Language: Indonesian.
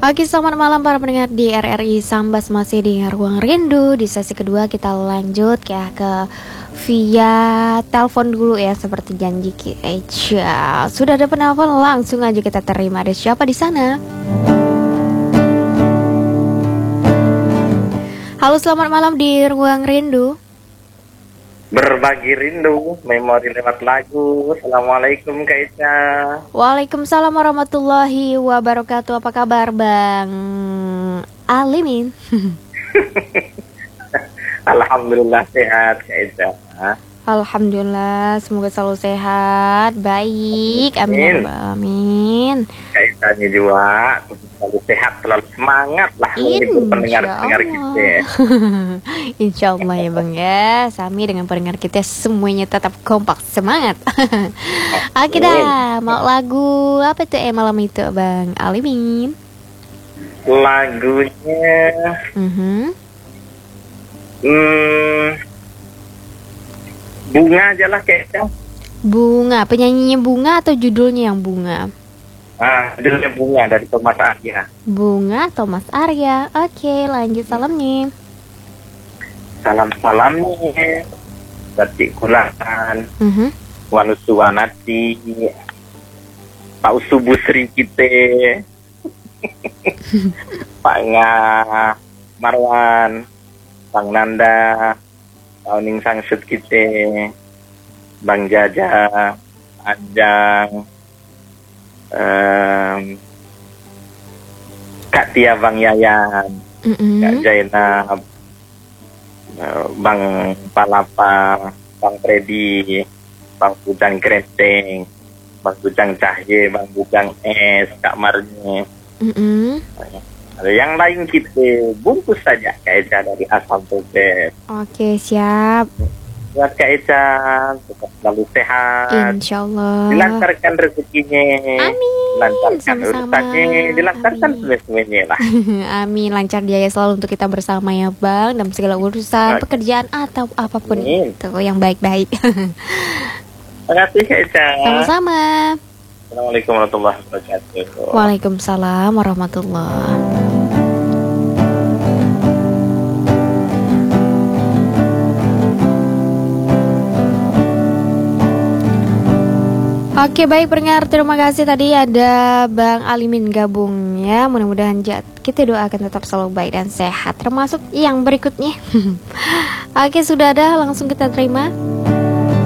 Oke, selamat malam para pendengar di RRI Sambas, masih di Ruang Rindu. Di sesi kedua kita lanjut ya ke via telepon dulu ya, seperti janji kita. Sudah ada penelpon, langsung aja kita terima. Ada siapa di sana? Halo, selamat malam di Ruang Rindu. Berbagi rindu, memori lewat lagu. Assalamualaikum Kak Ica. Waalaikumsalam warahmatullahi wabarakatuh. Apa kabar Bang Alimin? Alhamdulillah sehat Kak Ica. Alhamdulillah, semoga selalu sehat, baik, amin ya rabbal alamin. Kak Ica juga selalu sehat, selalu semangat lah menghibur pendengar-pendengar kita. Insya Allah ya Bang ya, Sami dengan pendengar kita semuanya tetap kompak, semangat. Oke dah, mau lagu apa tuh malam itu Bang Alimin? Lagunya Bunga aja lah Kak Ica. Bunga, penyanyinya Bunga atau judulnya yang Bunga? Judulnya Bunga dari Thomas Arya. Bunga Thomas Arya. Oke, lanjut salamnya. Salam-salamnya Batik Kulaan Wanusuwanati Pak Usubu Sri Kite Pak Nga Marwan Bang Nanda Pauning Sangsut Kite Bang Jaja Ajang Kak Tia Bang Yayan Kak Zainab Bang Palapa, Bang Freddy, Bang Bujang Kreteng, Bang Bujang Cahye, Bang Bujang Es, Kak Marni. Ada yang lain kita bungkus saja Kak Eca dari Asam Tobet. Oke, siap. Buat Kak Eca tetap selalu sehat. Insyaallah. Dilancarkan rezekinya. Amin. Dilancarkan Sama-sama. urusannya, dilancarkan semuanya lah. Amin, lancar jaya selalu untuk kita bersama ya Bang, dalam segala urusan, pekerjaan atau apapun itu yang baik-baik. Terima kasih Kak Eca. Sama-sama. Assalamualaikum warahmatullahi wabarakatuh. Waalaikumsalam warahmatullahi. Oke, baik pendengar, terima kasih tadi ada Bang Alimin gabung ya. Mudah-mudahan kita doakan tetap selalu baik dan sehat, termasuk yang berikutnya. Oke, sudah ada, langsung kita terima.